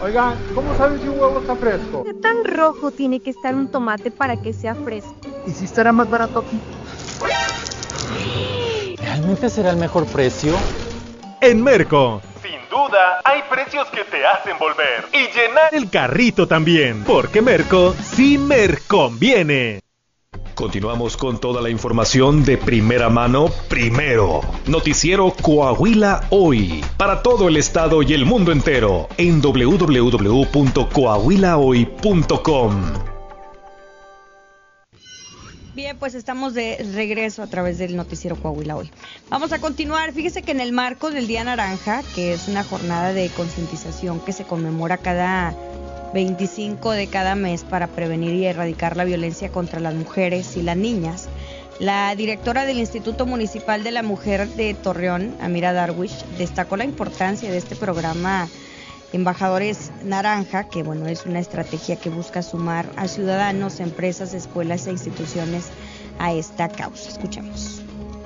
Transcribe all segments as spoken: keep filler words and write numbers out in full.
Oigan, ¿cómo saben si un huevo está fresco? ¿Qué tan rojo tiene que estar un tomate para que sea fresco? ¿Y si estará más barato aquí? ¿Realmente será el mejor precio? En Merco, sin duda, hay precios que te hacen volver y llenar el carrito también, porque Merco sí Merconviene. Continuamos con toda la información de primera mano, primero. Noticiero Coahuila Hoy, para todo el estado y el mundo entero, en doble u doble u doble u punto coahuila hoy punto com. Bien, pues estamos de regreso a través del noticiero Coahuila Hoy. Vamos a continuar. Fíjese que en el marco del Día Naranja, que es una jornada de concientización que se conmemora cada veinticinco de cada mes para prevenir y erradicar la violencia contra las mujeres y las niñas, la directora del Instituto Municipal de la Mujer de Torreón, Amira Darwish, destacó la importancia de este programa Embajadores Naranja, que bueno, es una estrategia que busca sumar a ciudadanos, empresas, escuelas e instituciones a esta causa. Escuchemos.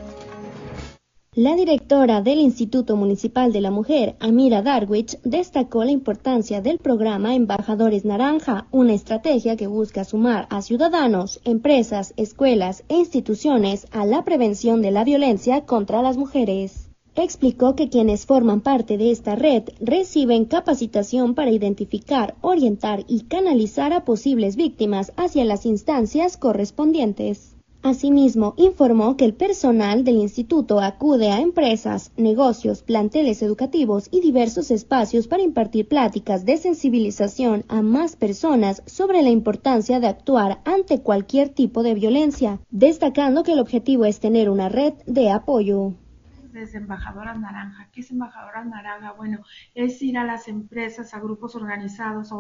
La directora del Instituto Municipal de la Mujer, Amira Darwish, destacó la importancia del programa Embajadores Naranja, una estrategia que busca sumar a ciudadanos, empresas, escuelas e instituciones a la prevención de la violencia contra las mujeres. Explicó que quienes forman parte de esta red reciben capacitación para identificar, orientar y canalizar a posibles víctimas hacia las instancias correspondientes. Asimismo, informó que el personal del instituto acude a empresas, negocios, planteles educativos y diversos espacios para impartir pláticas de sensibilización a más personas sobre la importancia de actuar ante cualquier tipo de violencia, destacando que el objetivo es tener una red de apoyo. Desde Embajadoras Naranja. ¿Qué es Embajadoras Naranja? Bueno, es ir a las empresas, a grupos organizados, a